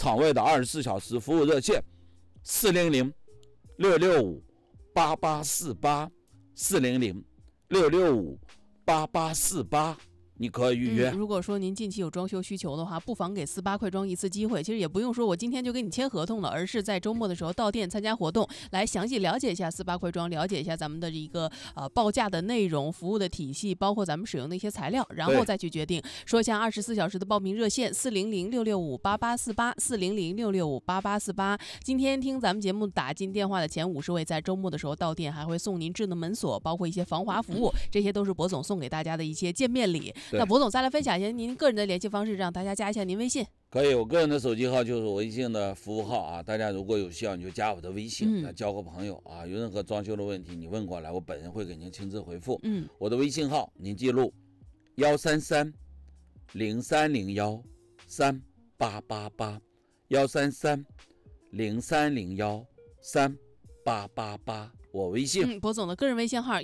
厂卫的24小时服务热线400-665-8848，400-665-8848，你可以预约。 如果说您近期有装修需求的话，不妨给48快装一次机会。其实也不用说我今天就给你签合同了，而是在周末的时候到店参加活动，来详细了解一下48快装，了解一下咱们的一个报价的内容、服务的体系，包括咱们使用的一些材料，然后再去决定。说一下24小时的报名热线400-665-8848，400-665-8848。今天听咱们节目打进电话的前50位，在周末的时候到店还会送您智能门锁，包括一些防滑服务，这些都是博总送给大家的一些见面礼。那博总再来分享一下您个人的联系方式，让大家加一下您微信。 可以，我个人的手机号就是我微信的服务号啊，大家如果有需要你就加我的微信，交个朋友啊，有任何装修的问题你问过来，我本人会给您亲自回复。我的微信号您记录133-0301-3888，133-0301-3888，我微信。 博总的个人微信号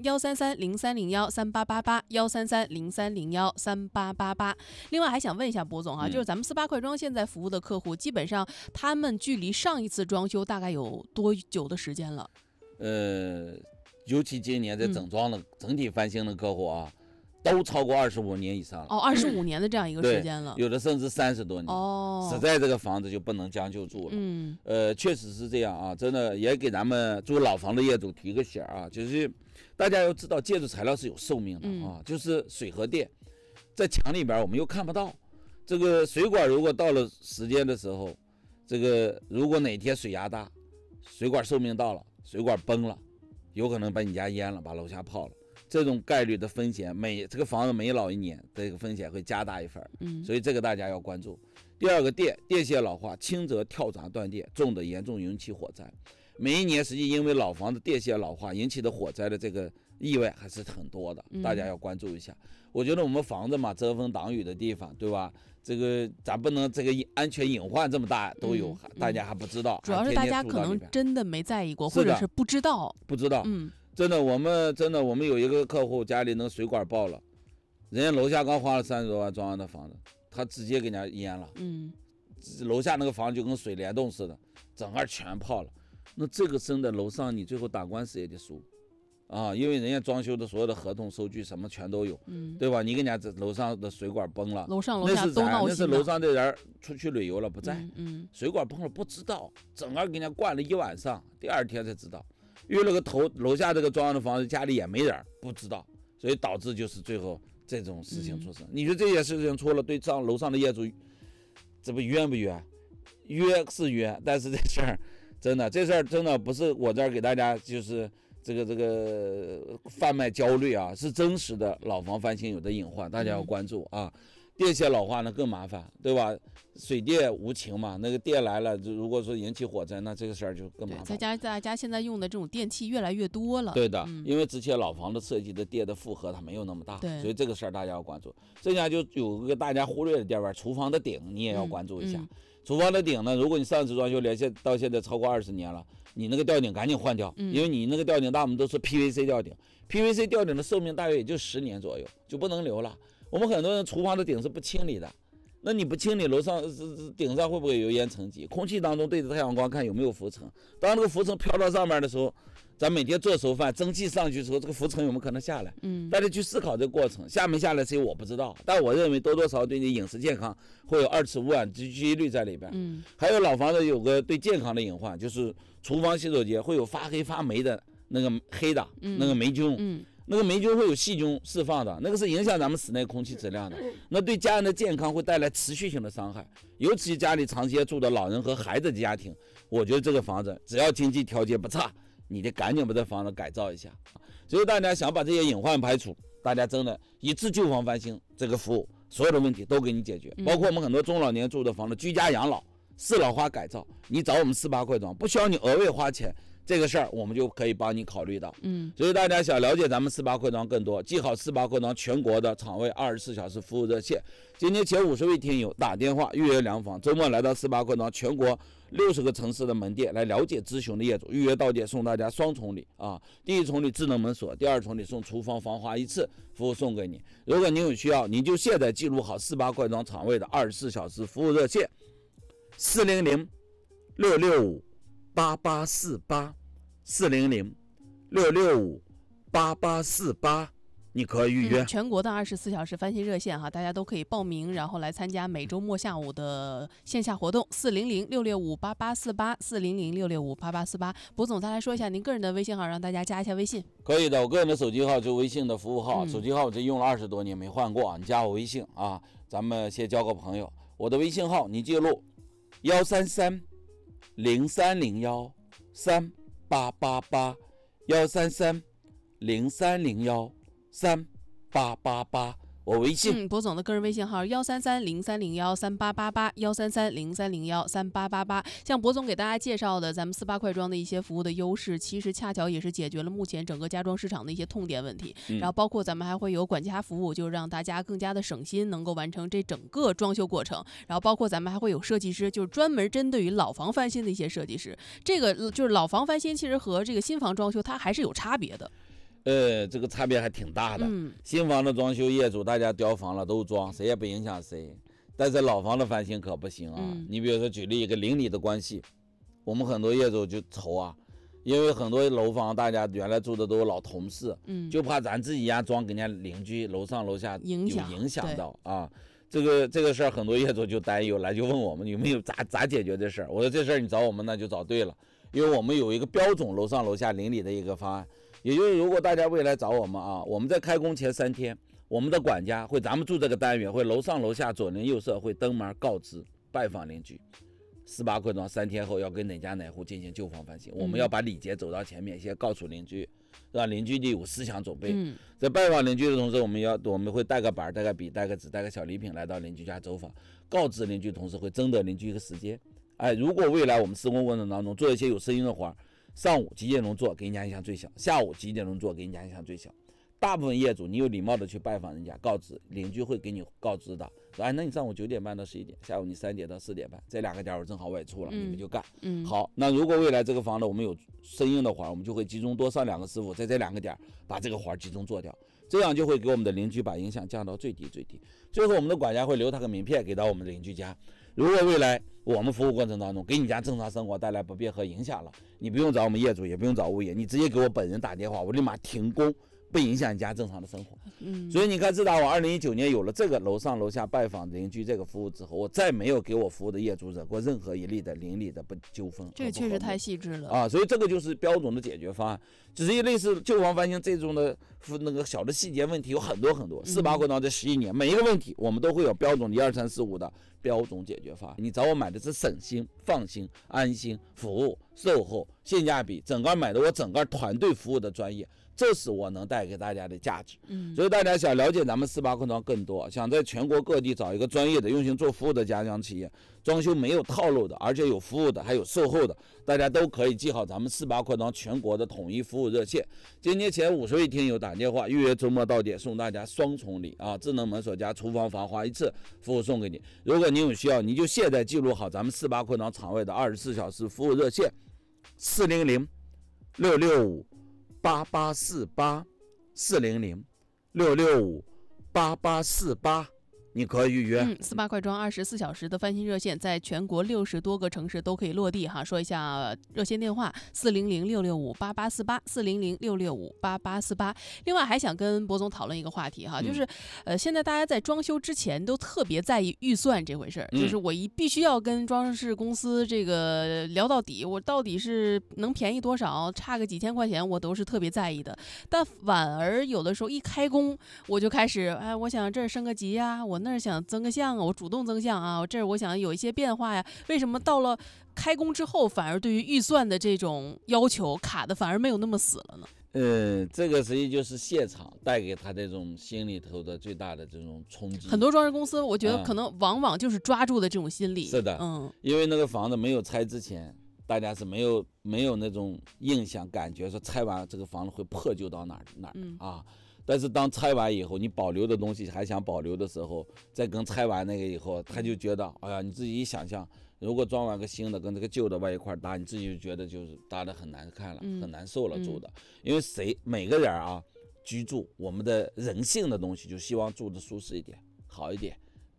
133-0301-3888，133-0301-3888。另外还想问一下博总就是咱们48快装现在服务的客户，基本上他们距离上一次装修大概有多久的时间了？ 尤其今年在整装的整体翻新的客户啊，都超过25年以上了。 25年的这样一个时间了， 有的甚至30多年。实在这个房子就不能将就住了。确实是这样啊，真的也给咱们住老房的业主提个醒啊，就是大家要知道建筑材料是有寿命的啊，就是水和电在墙里边我们又看不到，这个水管如果到了时间的时候，这个如果哪天水压大，水管寿命到了，水管崩了，有可能把你家淹了，把楼下泡了。这种概率的风险，这个房子每老1年，这个风险会加大一分。所以这个大家要关注。第二个电线老化，轻则跳闸断电，重的严重引起火灾。每一年实际因为老房子电线老化引起的火灾的这个意外还是很多的，大家要关注一下。我觉得我们房子嘛，遮风挡雨的地方，对吧？这个咱不能这个安全隐患这么大都有，大家还不知道。 主要是大家可能真的没在意过，或者是不知道。真的，我们有一个客户家里那个水管爆了，人家楼下刚花了30多万装上的房子，他直接给人家淹了。楼下那个房子就跟水帘洞似的，整个全泡了。那这个真的楼上你最后打官司也得输啊，因为人家装修的所有的合同收据什么全都有，对吧？你跟人家楼上的水管崩了， 楼上楼下都闹心了。 那是楼上的人出去旅游了不在，水管崩了不知道，整个给人家灌了1晚上，第2天才知道。约了个头，楼下这个装的房子家里也没人，不知道，所以导致就是最后这种事情出生。你说这些事情出了，对楼上的业主，这不冤不冤？冤是冤，但是这事儿真的不是我这儿给大家就是这个贩卖焦虑啊，是真实的老房翻新有的隐患，大家要关注啊。电线老化呢更麻烦，对吧？水电无情嘛，那个电来了，如果说引起火灾，那这个事儿就更麻烦。 再加大家现在用的这种电器越来越多了。 对的，因为之前老房子设计的电的负荷它没有那么大，所以这个事儿大家要关注。这下就有个大家忽略的地方，厨房的顶你也要关注一下。厨房的顶呢，如果你上次装修到现在超过20年了，你那个吊顶赶紧换掉，因为你那个吊顶大部分都是 PVC 吊顶，PVC 吊顶的寿命大约也就10年左右，就不能留了。我们很多人厨房的顶是不清理的，那你不清理，楼上顶上会不会有烟沉积？空气当中对着太阳光看有没有浮尘？当那个浮尘飘到上面的时候，咱每天做熟饭，蒸汽上去的时候，这个浮尘有没有可能下来？大家去思考这个过程，下没下来谁我不知道，但我认为多多少少对你饮食健康会有2次污染几率在里边。还有老房子有个对健康的隐患，就是厨房洗手间会有发黑发霉的那个黑的那个霉菌。那个霉菌会有细菌释放的，那个是影响咱们室内空气质量的，那对家人的健康会带来持续性的伤害，尤其家里长期住的老人和孩子的家庭，我觉得这个房子只要经济条件不差，你得赶紧把这房子改造一下。所以大家想把这些隐患排除，大家真的一次旧房翻新这个服务，所有的问题都给你解决，包括我们很多中老年住的房子，居家养老、适老化改造，你找我们48快装，不需要你额外花钱。这个事儿我们就可以帮你考虑到。所以大家想了解咱们48快装更多，记好48快装全国的厂卫24小时服务热线。今天前50位听友打电话预约良房，周末来到48快装全国60个城市的门店来了解咨询的业主，预约到店送大家双重礼啊！第一重礼智能门锁，第2重礼送厨房防滑1次服务送给你。如果您有需要，您就现在记录好48快装厂卫的24小时服务热线 400-665-8848，400-665-8848，你可以预约。 全国的24小时翻新热线哈，大家都可以报名，然后来参加每周末下午的线下活动，400-665-8848，400-665-8848。博总，再来说一下您个人的微信号，让大家加一下微信。 可以的，我个人的手机号就微信的服务号，手机号我这用了20多年没换过，你加我微信啊，咱们先交个朋友。我的微信号你记录133-0301-38881，133-0301-38888，我微信。 博总的个人微信号133-0301-38881，133-0301-3888。像博总给大家介绍的咱们4八快装的一些服务的优势，其实恰巧也是解决了目前整个家装市场的一些痛点问题。然后包括咱们还会有管家服务，就让大家更加的省心，能够完成这整个装修过程。然后包括咱们还会有设计师，就是专门针对于老房翻新的一些设计师。这个就是老房翻新，其实和这个新房装修它还是有差别的。 这个差别还挺大的。新房的装修业主大家雕房了都装，谁也不影响谁。但是老房的翻新可不行啊。你比如说举例一个邻里的关系，我们很多业主就愁啊，因为很多楼房大家原来住的都是老同事，就怕咱自己家装给人家邻居楼上楼下有影响到啊。这个事儿很多业主就担忧，来就问我们有没有咋解决这事儿。我说这事儿你找我们那就找对了，因为我们有一个标准楼上楼下邻里的一个方案。也就是如果大家未来找我们啊，我们在开工前3天，我们的管家会，咱们住这个单元会楼上楼下左邻右舍会登门告知拜访邻居，4八快装3天后要跟哪家哪户进行旧房翻新，我们要把礼节走到前面，先告诉邻居，让邻居有思想准备。在拜访邻居的同时，我们会带个板带个笔带个纸带个小礼品来到邻居家走访，告知邻居，同时会征得邻居一个时间。如果未来我们施工过程当中做一些有声音的活，上午几点钟做给人家影响最小，下午几点钟做给人家影响最小。大部分业主你有礼貌的去拜访人家，告知邻居会给你告知的，说那你上午9点半到11点，下午你3点到4点半，这2个点我正好外出了，你们就干。好，那如果未来这个房子我们有生硬的活，我们就会集中多上2个师傅，在这2个点把这个活集中做掉，这样就会给我们的邻居把影响降到最低。最后我们的管家会留他个名片给到我们的邻居家。如果未来我们服务过程当中给你家正常生活带来不便和影响了，你不用找我们业主，也不用找物业，你直接给我本人打电话，我立马停工，不影响你家正常的生活。所以你看，自打我2019年有了这个楼上楼下拜访邻居这个服务之后，我再没有给我服务的业主惹过任何一例的邻里的不纠纷。 这个确实太细致了啊！所以这个就是标准的解决方案。只是类似旧房翻新这种的那个小的细节问题有很多4八快装这11年，每一个问题我们都会有标准的1、2、3、4、5的标准解决方案。你找我买的是省心、放心、安心、服务、售后、性价比，整个买的我整个团队服务的专业。这是我能带给大家的价值。所以大家想了解咱们4八快装更多，想在全国各地找一个专业的用心做服务的家装企业，装修没有套路的，而且有服务的，还有售后的，大家都可以记好咱们4八快装全国的统一服务热线。今天前50位听友打电话预约周末到点，送大家双重礼啊！智能门锁加厨房防滑1次服务送给你。如果您有需要，您就现在记录好咱们4八快装场外的24小时服务热线：400-665-8848，400-665-8848，你可以预约。 4八快装24小时的翻新热线，在全国60多个城市都可以落地哈。说一下热线电话：400-665-8848，400-665-8848。另外还想跟博总讨论一个话题哈，就是现在大家在装修之前都特别在意预算这回事儿，就是我必须要跟装饰公司这个聊到底，我到底是能便宜多少，差个几千块钱我都是特别在意的。但反而有的时候一开工我就开始我想这儿升个级呀，我那儿想增个项啊，我主动增项啊，我这儿我想有一些变化呀。为什么到了开工之后，反而对于预算的这种要求卡的反而没有那么死了呢？ 这个实际就是现场带给他这种心里头的最大的这种冲击。 很多装饰公司，我觉得可能往往就是抓住的这种心理。 是的，因为那个房子没有拆之前，大家是没有那种印象感觉说拆完这个房子会破旧到哪儿啊。但是当拆完以后，你保留的东西还想保留的时候，再跟拆完那个以后，他就觉得，哎呀，你自己一想象，如果装完个新的跟这个旧的往一块搭，你自己就觉得就是搭的很难看了，很难受了住的。因为每个人居住，我们的人性的东西就希望住的舒适一点，好一点。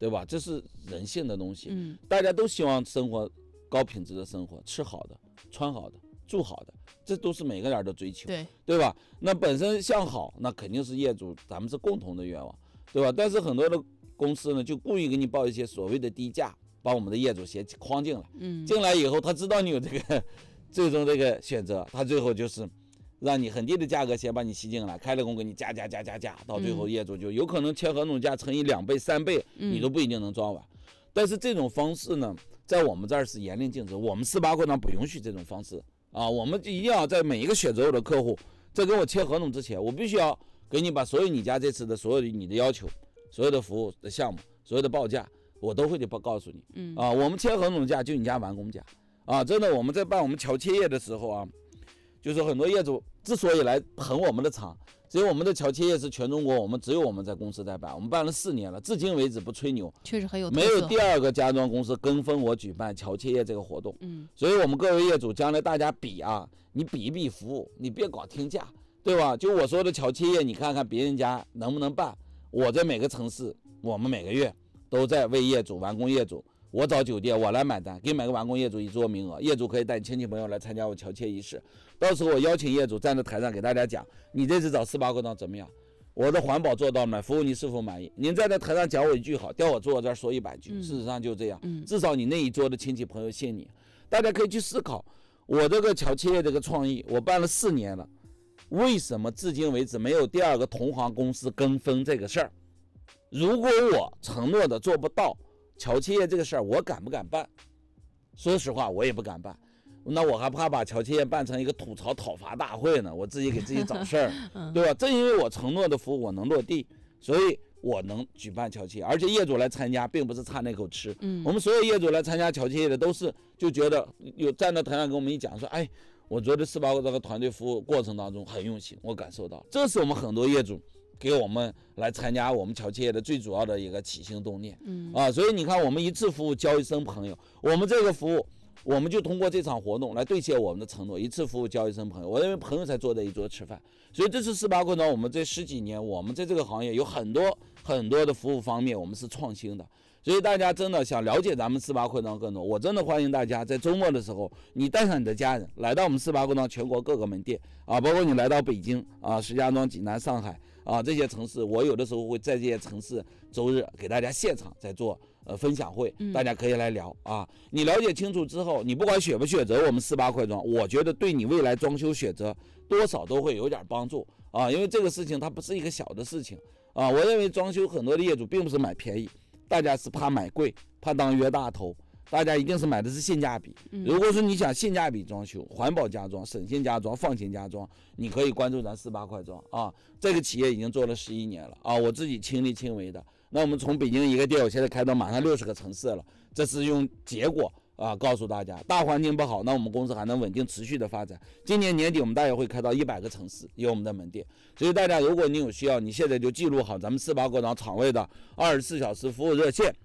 对吧？这是人性的东西。大家都希望生活高品质的生活，吃好的，穿好的，住好的，这都是每个人的追求，对吧？那本身向好，那肯定是业主咱们是共同的愿望，对吧？但是很多的公司呢，就故意给你报一些所谓的低价，把我们的业主先框进来。进来以后，他知道你有这个最终这个选择，他最后就是让你很低的价格先把你吸进来，开了工给你加，到最后业主就有可能签合同价乘以2倍、3倍，你都不一定能装完。但是这种方式呢，在我们这儿是严令禁止，我们48会呢不允许这种方式啊，我们一定要在每一个选择我的客户，在跟我签合同之前，我必须要给你把所有你家这次的所有的你的要求、所有的服务的项目、所有的报价，我都会告诉你。我们签合同价就你家完工价啊，真的我们在办我们桥切业的时候啊，就是很多业主之所以来捧我们的场，只有我们的桥切业是全中国只有我们在公司在办，我们办了4年了，至今为止不吹牛， 确实很有特色， 没有第二个家装公司跟风我举办桥切业这个活动。所以我们各位业主将来大家比啊，你比一比服务，你别搞听价，对吧？就我说的桥切业，你看看别人家能不能办。我在每个城市，我们每个月都在为业主完工业主，我找酒店我来买单，给每个完工业主1桌名额，业主可以带亲戚朋友来参加我桥切仪式。到时候我邀请业主站在台上给大家讲，你这次找48会堂怎么样？我的环保做到了，服务你是否满意？您站在台上讲我一句好，调我坐我这儿说100句，事实上就这样。至少你那一桌的亲戚朋友信你。大家可以去思考，我这个桥切业这个创意，我办了4年了，为什么至今为止没有第二个同行公司跟风这个事儿？如果我承诺的做不到，桥切业这个事儿我敢不敢办？说实话，我也不敢办。那我还怕把桥切业办成一个吐槽讨伐大会呢，我自己给自己找事儿，对吧？正因为我承诺的服务我能落地，所以我能举办桥切业，而且业主来参加并不是差那口吃。我们所有业主来参加桥切业的都是就觉得有站在台上跟我们一讲说，哎，我觉得48会这个团队服务过程当中很用心，我感受到，这是我们很多业主给我们来参加我们桥切业的最主要的一个起心动念。所以你看，我们一次服务交一生朋友，我们这个服务我们就通过这场活动来兑现我们的承诺，一次服务交一生朋友。我认为朋友才坐在一桌吃饭，所以这是48会堂我们这10几年，我们在这个行业有很多的服务方面我们是创新的。所以大家真的想了解咱们48会堂更多，我真的欢迎大家在周末的时候，你带上你的家人来到我们48会堂全国各个门店啊，包括你来到北京啊、石家庄、济南、上海啊这些城市，我有的时候会在这些城市周日给大家现场在做分享会，大家可以来聊啊。你了解清楚之后，你不管选不选择我们48会堂，我觉得对你未来装修选择多少都会有点帮助啊，因为这个事情它不是一个小的事情啊。我认为装修很多的业主并不是买便宜，大家是怕买贵，怕当冤大头，大家一定是买的是性价比。如果说你想性价比装修、环保家装、省心家装、放心家装，你可以关注咱48会堂啊。这个企业已经做了11年了啊，我自己亲力亲为的。那我们从北京一个店，我现在开到马上60个城市了，这是用结果啊告诉大家。大环境不好，那我们公司还能稳定持续的发展。今年年底我们大约会开到100个城市，有我们的门店。所以大家如果你有需要，你现在就记录好咱们48会堂场位的24小时服务热线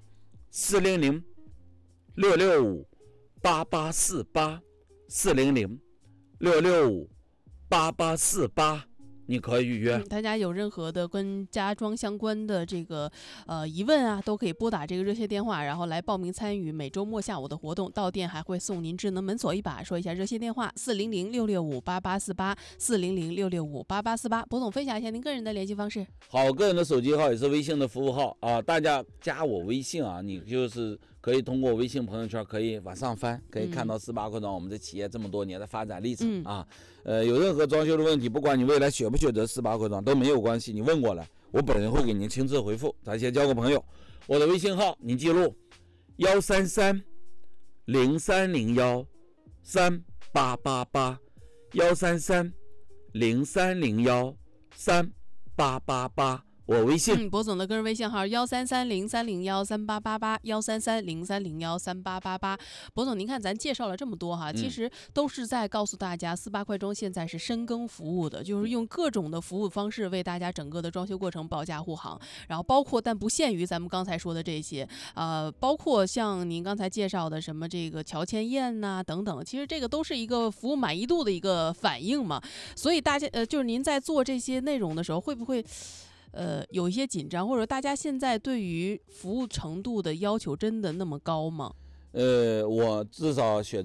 400-665-8848，400-665-8848，你可以预约。 大家有任何的跟家装相关的这个疑问啊，都可以拨打这个热线电话，然后来报名参与每周末下午的活动。到店还会送您智能门锁1把。说一下热线电话400-665-8848，400-665-8848。博总分享一下您个人的联系方式。 好，我个人的手机号也是微信的服务号啊，大家加我微信啊，你就是可以通过微信朋友圈可以往上翻，可以看到48会堂我们这企业这么多年的发展历程啊。有任何装修的问题，不管你未来选不选择48会堂都没有关系，你问过来，我本人会给您亲自回复。咱先交个朋友，我的微信号您记录133-0301-38881，133-0301-3888，我微信。 博总的个人微信号133-0301-3888，133-0301-3888。博总，您看咱介绍了这么多哈，其实都是在告诉大家48会堂现在是深耕服务的，就是用各种的服务方式为大家整个的装修过程保驾护航，然后包括但不限于咱们刚才说的这些，包括像您刚才介绍的什么这个乔迁宴呐等等，其实这个都是一个服务满意度的一个反应嘛。所以大家就是您在做这些内容的时候，会不会有一些紧张，或者大家现在对于服务程度的要求真的那么高吗？ 我至少选择